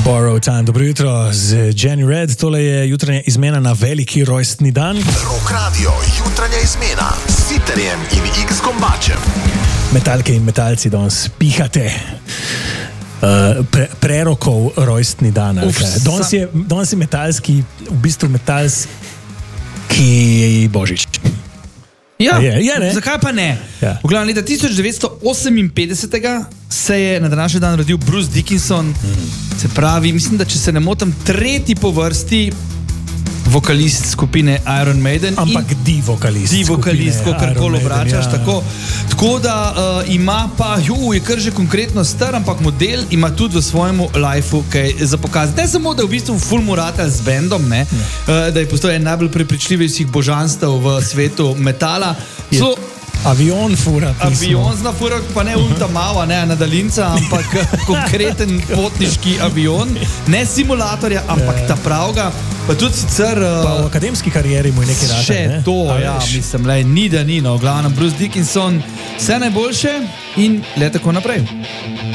Borrow Time, dobro jutro z Jenny Red. Tole je jutranja izmena na veliki rojstni dan. Rock Radio, jutranja izmena s Sitterjem in X Gombačem. Metalke in metalci danes pihate prerokov rojstni dan. Danes je metalski, v bistvu metalski božič. Ja, je, zakaj pa ne? Ja. V glavnem leta 1958 se je na današnji dan rodil Bruce Dickinson. Se pravi, mislim, da če se ne motim, tretji po vrsti vokalist skupine Iron Maiden. Ampak vokalist, ko karkoli obračaš. Ja. Tako da ima pa, je kar že konkretno star, ampak model ima tudi v svojemu lifeu kaj za pokazati. Ne samo, da je v bistvu full moratelj z bandom, ne? Da je postal en najbolj prepričljivih božanstev v svetu metala. Avion fura. Avion zna fura, pa ne ulta mala, ne na daljinca, ampak konkreten potniški avion. Ne simulatorja, ampak ta pravga. Pa tudi sicer... Pa v akademski karieri mu je nekaj rata. Še to, ja, mislim, ni da ni, no. Glavno Bruce Dickinson, vse najboljše in le tako naprej.